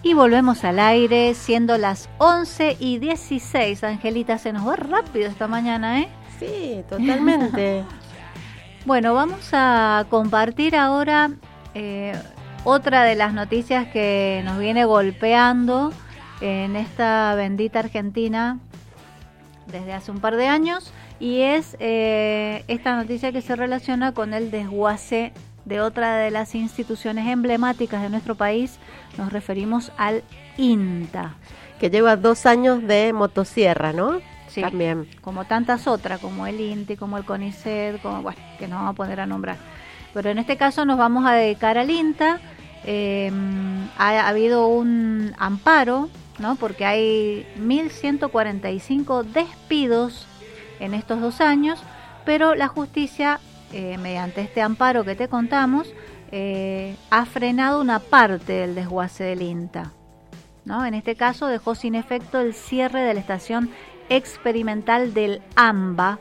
Y volvemos al aire, siendo las 11:16. Angelita, se nos va rápido esta mañana, ¿eh? Sí, totalmente. Bueno, vamos a compartir ahora otra de las noticias que nos viene golpeando en esta bendita Argentina desde hace un par de años, y es esta noticia que se relaciona con el desguace de otra de las instituciones emblemáticas de nuestro país. Nos referimos al INTA. Que lleva 2 años de motosierra, ¿no? Sí, también. Como tantas otras, como el INTI, como el CONICET, como, bueno, que nos vamos a poner a nombrar. Pero en este caso nos vamos a dedicar al INTA. Ha habido un amparo, ¿no? Porque hay 1.145 despidos en estos 2 años, pero la justicia, mediante este amparo que te contamos, ha frenado una parte del desguace del INTA, ¿no? En este caso dejó sin efecto el cierre de la estación experimental del AMBA.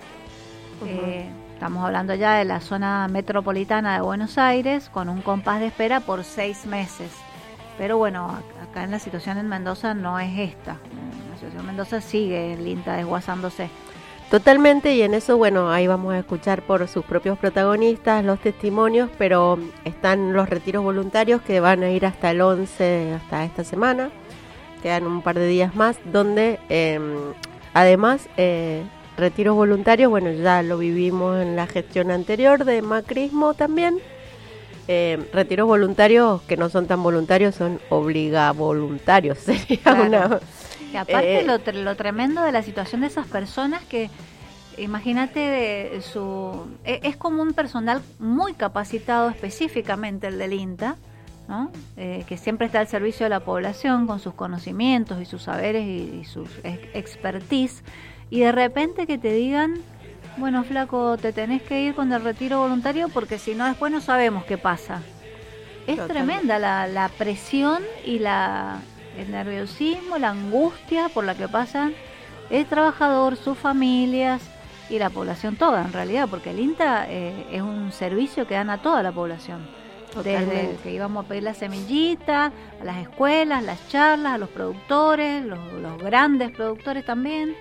Estamos hablando ya de la zona metropolitana de Buenos Aires, con un compás de espera por 6 meses. Pero bueno, acá en la situación en Mendoza no es esta. En la situación en Mendoza sigue el INTA desguazándose. Totalmente, y en eso, bueno, ahí vamos a escuchar por sus propios protagonistas los testimonios, pero están los retiros voluntarios que van a ir hasta el 11, hasta esta semana. Quedan un par de días más, donde además retiros voluntarios, bueno, ya lo vivimos en la gestión anterior de macrismo también. Retiros voluntarios que no son tan voluntarios, son obligavoluntarios, sería Claro. una... Y aparte lo tremendo de la situación de esas personas que, imagínate, es como un personal muy capacitado específicamente el del INTA, ¿no? Que siempre está al servicio de la población con sus conocimientos y sus saberes y sus expertise, y de repente que te digan, bueno, flaco, te tenés que ir con el retiro voluntario porque si no después no sabemos qué pasa. Es Totalmente. tremenda la presión y el nerviosismo, la angustia por la que pasan el trabajador, sus familias y la población toda, en realidad, porque el INTA es un servicio que dan a toda la población. Totalmente. Desde que íbamos a pedir la semillita, a las escuelas, las charlas, a los productores, los grandes productores también.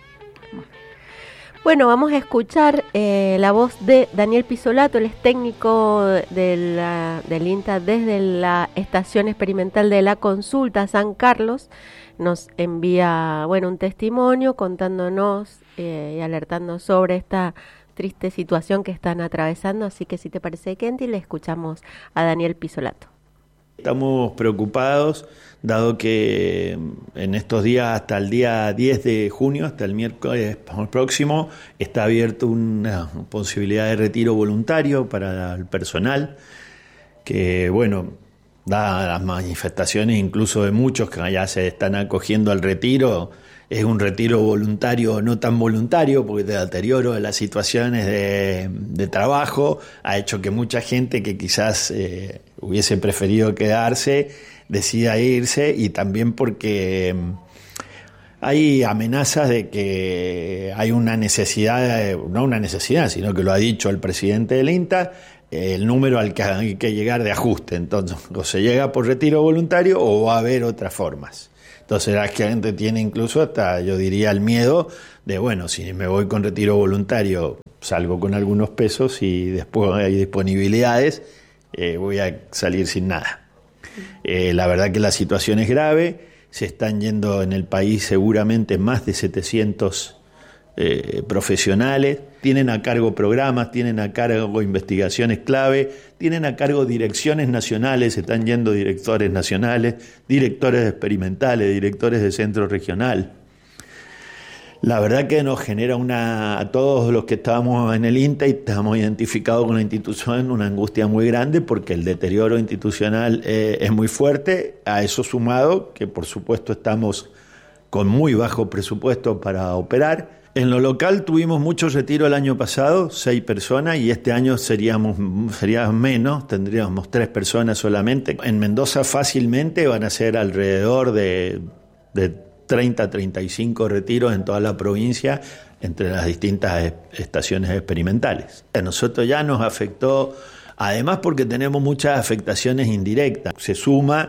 Bueno, vamos a escuchar la voz de Daniel Pisolato, él es técnico del INTA desde la Estación Experimental de la Consulta San Carlos. Nos envía, bueno, un testimonio contándonos y alertando sobre esta triste situación que están atravesando. Así que si te parece, Kenty, le escuchamos a Daniel Pisolato. Estamos preocupados, dado que en estos días, hasta el día 10 de junio, hasta el miércoles próximo, está abierta una posibilidad de retiro voluntario para el personal, que, bueno, dadas las manifestaciones incluso de muchos que ya se están acogiendo al retiro, es un retiro voluntario no tan voluntario, porque el deterioro de las situaciones de trabajo ha hecho que mucha gente que quizás hubiese preferido quedarse decida irse, y también porque hay amenazas de que hay una necesidad, no una necesidad, sino que lo ha dicho el presidente del INTA, el número al que hay que llegar de ajuste. Entonces, o se llega por retiro voluntario o va a haber otras formas. Entonces la gente tiene incluso hasta, yo diría, el miedo de, bueno, si me voy con retiro voluntario, salgo con algunos pesos y después hay disponibilidades, voy a salir sin nada. La verdad que la situación es grave, se están yendo en el país seguramente más de 700 profesionales, tienen a cargo programas, tienen a cargo investigaciones clave, tienen a cargo direcciones nacionales, están yendo directores nacionales, directores experimentales, directores de centro regional. La verdad que nos genera a todos los que estábamos en el INTA y estamos identificados con la institución, una angustia muy grande, porque el deterioro institucional es muy fuerte. A eso sumado que, por supuesto, estamos con muy bajo presupuesto para operar. En lo local tuvimos mucho retiro el año pasado, 6 personas, y este año seríamos menos, tendríamos 3 personas solamente. En Mendoza fácilmente van a ser alrededor de 30, 35 retiros en toda la provincia entre las distintas estaciones experimentales. A nosotros ya nos afectó, además porque tenemos muchas afectaciones indirectas. Se suma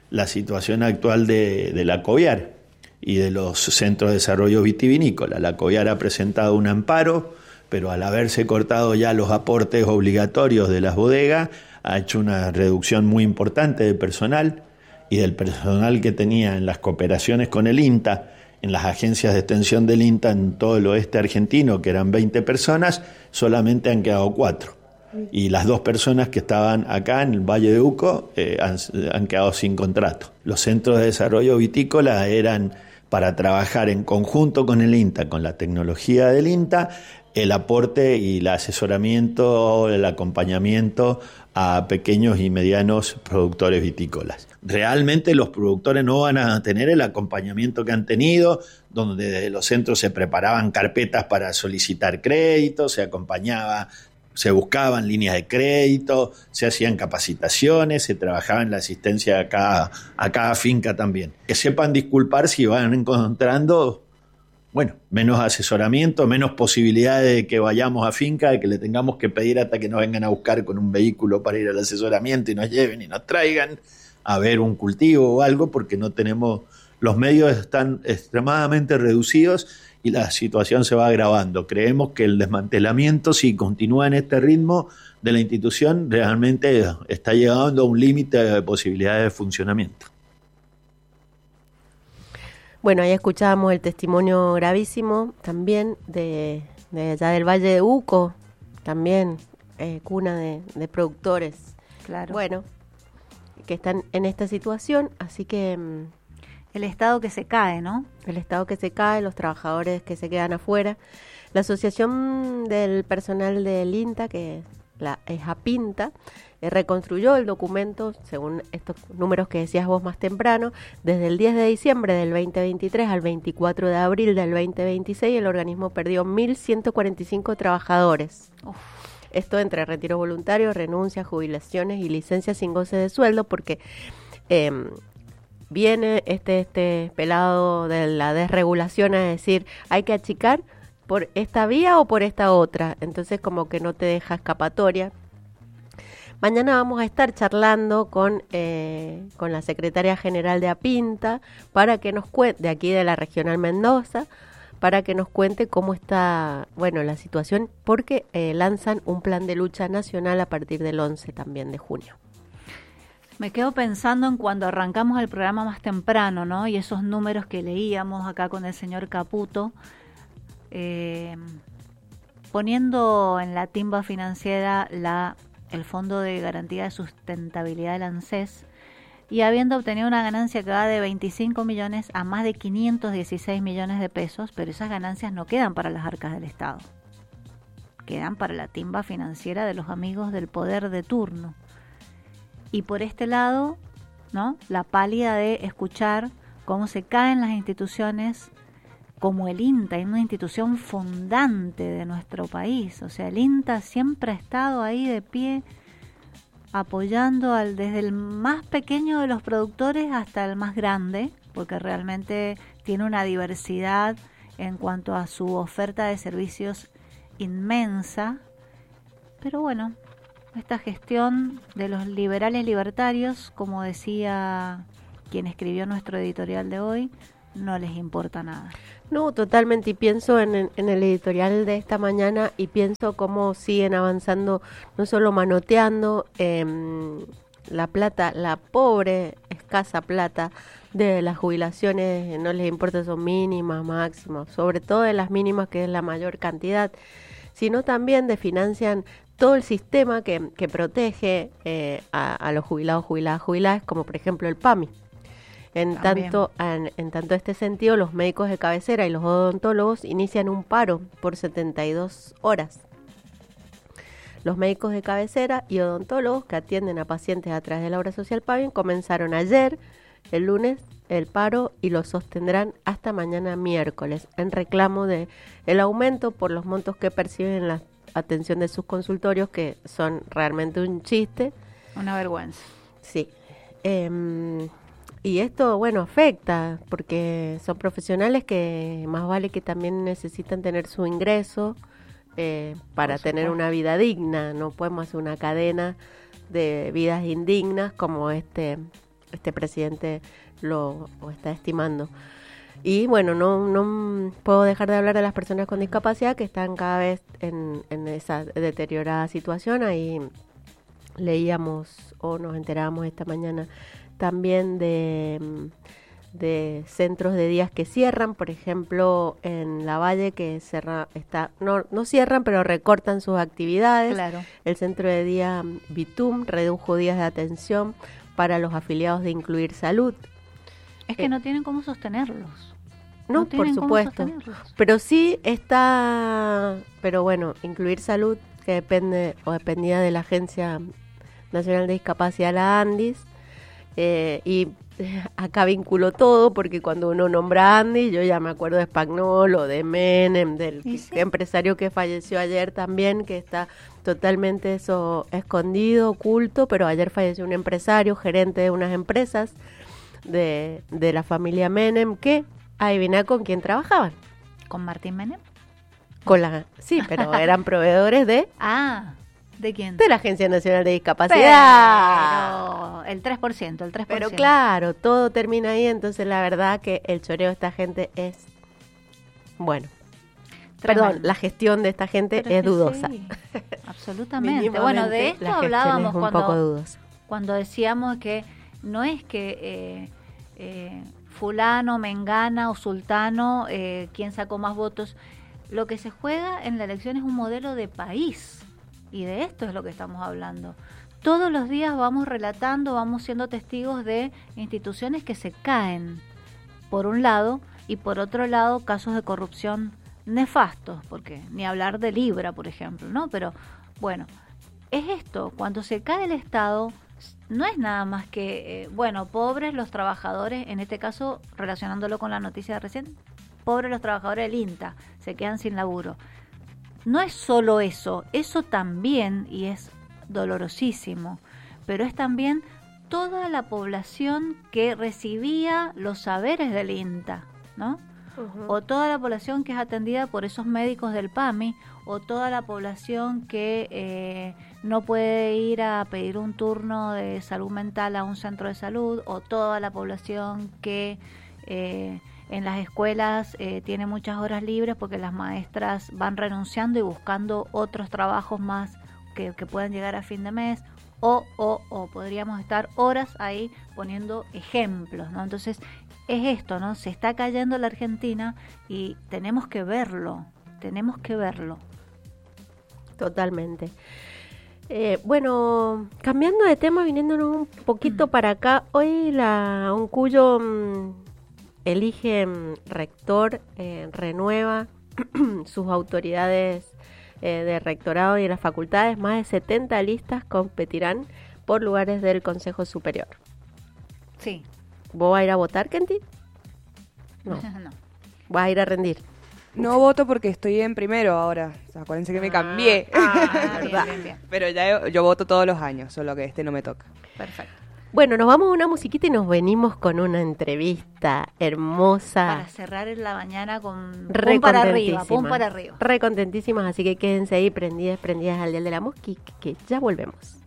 la situación actual de la COVIAR y de los centros de desarrollo vitivinícola. La COVIAR ha presentado un amparo, pero al haberse cortado ya los aportes obligatorios de las bodegas, ha hecho una reducción muy importante de personal, y del personal que tenía en las cooperaciones con el INTA, en las agencias de extensión del INTA en todo el oeste argentino, que eran 20 personas, solamente han quedado 4. Y las 2 personas que estaban acá en el Valle de Uco han quedado sin contrato. Los centros de desarrollo vitícola eran para trabajar en conjunto con el INTA, con la tecnología del INTA, el aporte y el asesoramiento, el acompañamiento a pequeños y medianos productores vitícolas. Realmente los productores no van a tener el acompañamiento que han tenido, donde desde los centros se preparaban carpetas para solicitar créditos, se acompañaba, se buscaban líneas de crédito, se hacían capacitaciones, se trabajaba en la asistencia a cada finca también. Que sepan disculpar si van encontrando, menos asesoramiento, menos posibilidades de que vayamos a finca, de que le tengamos que pedir hasta que nos vengan a buscar con un vehículo para ir al asesoramiento y nos lleven y nos traigan a ver un cultivo o algo, porque no tenemos, los medios están extremadamente reducidos y la situación se va agravando. Creemos que el desmantelamiento, si continúa en este ritmo de la institución, realmente está llegando a un límite de posibilidades de funcionamiento. Bueno, ahí escuchábamos el testimonio gravísimo también de allá del Valle de Uco, también cuna de productores. Claro. Bueno, que están en esta situación, así que el Estado que se cae, ¿no? El Estado que se cae, los trabajadores que se quedan afuera. La Asociación del Personal del INTA, que es APINTA, reconstruyó el documento, según estos números que decías vos más temprano, desde el 10 de diciembre del 2023 al 24 de abril del 2026, el organismo perdió 1.145 trabajadores. Uf. Esto entre retiro voluntario, renuncias, jubilaciones y licencias sin goce de sueldo, porque viene este pelado de la desregulación a decir, hay que achicar por esta vía o por esta otra, entonces como que no te deja escapatoria. Mañana vamos a estar charlando con la secretaria general de APINTA para que nos cuente, de aquí de la Regional Mendoza, para que nos cuente cómo está, la situación, porque lanzan un plan de lucha nacional a partir del 11 también de junio. Me quedo pensando en cuando arrancamos el programa más temprano, ¿no? Y esos números que leíamos acá con el señor Caputo, poniendo en la timba financiera el Fondo de Garantía de Sustentabilidad del ANSES, y habiendo obtenido una ganancia que va de 25 millones a más de 516 millones de pesos, pero esas ganancias no quedan para las arcas del Estado, quedan para la timba financiera de los amigos del poder de turno. Y por este lado, ¿no?, la pálida de escuchar cómo se caen las instituciones como el INTA, una institución fundante de nuestro país. O sea, el INTA siempre ha estado ahí de pie, apoyando desde el más pequeño de los productores hasta el más grande, porque realmente tiene una diversidad en cuanto a su oferta de servicios inmensa. Pero bueno, esta gestión de los liberales libertarios, como decía quien escribió nuestro editorial de hoy, no les importa nada. No, totalmente, y pienso en el editorial de esta mañana y pienso cómo siguen avanzando, no solo manoteando la plata, la pobre, escasa plata de las jubilaciones, no les importa, son mínimas, máximas, sobre todo de las mínimas, que es la mayor cantidad, sino también financian todo el sistema que protege a los jubilados, jubiladas, como por ejemplo el PAMI. En tanto este sentido, los médicos de cabecera y los odontólogos inician un paro por 72 horas. Los médicos de cabecera y odontólogos que atienden a pacientes a través de la obra social PAMI comenzaron ayer, el lunes, el paro, y lo sostendrán hasta mañana miércoles, en reclamo de el aumento por los montos que perciben en la atención de sus consultorios, que son realmente un chiste. Una vergüenza. Sí. Y esto, afecta, porque son profesionales que más vale que también necesitan tener su ingreso para tener una vida digna. No podemos hacer una cadena de vidas indignas como este este presidente lo está estimando. Y bueno, no puedo dejar de hablar de las personas con discapacidad que están cada vez en esa deteriorada situación. Ahí leíamos o nos enterábamos esta mañana también de centros de días que cierran, por ejemplo en La Valle que no cierran pero recortan sus actividades. Claro. El centro de día Bitum redujo días de atención para los afiliados de Incluir Salud. Es que no tienen cómo sostenerlos. No, por tienen cómo supuesto. sostenerlos. Pero sí está, pero bueno, Incluir Salud, que dependía de la Agencia Nacional de Discapacidad, la ANDIS, y acá vinculo todo, porque cuando uno nombra a ANDIS, yo ya me acuerdo de Spagnolo, de Menem, del empresario que falleció ayer también, que está totalmente eso escondido, oculto, pero ayer falleció un empresario, gerente de unas empresas de la familia Menem, que adivina con quién trabajaban. ¿Con Martín Menem? Sí, pero eran proveedores de ¿de quién? De la Agencia Nacional de Discapacidad. Pero el 3%. Pero claro, todo termina ahí, entonces la verdad que el choreo de esta gente es, bueno, tremendo. Perdón, la gestión de esta gente es dudosa. Sí, absolutamente. Bueno, de esto hablábamos cuando decíamos que no es que fulano, mengana o sultano, quien sacó más votos. Lo que se juega en la elección es un modelo de país, y de esto es lo que estamos hablando. Todos los días vamos relatando, vamos siendo testigos de instituciones que se caen, por un lado, y por otro lado casos de corrupción nefastos, porque ni hablar de Libra, por ejemplo, ¿no? Pero bueno, es esto, cuando se cae el Estado, no es nada más que, pobres los trabajadores, en este caso relacionándolo con la noticia de recién, pobres los trabajadores del INTA, se quedan sin laburo. No es solo eso también, y es dolorosísimo, pero es también toda la población que recibía los saberes del INTA, ¿no? Uh-huh. O toda la población que es atendida por esos médicos del PAMI, o toda la población que no puede ir a pedir un turno de salud mental a un centro de salud, o toda la población que en las escuelas tiene muchas horas libres porque las maestras van renunciando y buscando otros trabajos más que puedan llegar a fin de mes, o podríamos estar horas ahí poniendo ejemplos, ¿no? Entonces es esto, ¿no? Se está cayendo la Argentina y tenemos que verlo. Totalmente. Bueno, cambiando de tema, viniéndonos un poquito para acá, hoy la UNCUYO elige rector, renueva sus autoridades de rectorado y de las facultades. Más de 70 listas competirán por lugares del Consejo Superior. Sí. ¿Vos vas a ir a votar, Kenty? No. ¿Vas a ir a rendir? No voto porque estoy en primero ahora. O sea, acuérdense que me cambié. Bien. Pero ya yo voto todos los años, solo que no me toca. Perfecto. Bueno, nos vamos a una musiquita y nos venimos con una entrevista hermosa. Para cerrar en la mañana con pum para arriba. Re contentísimas, así que quédense ahí prendidas al Dial de la Mosqui, que ya volvemos.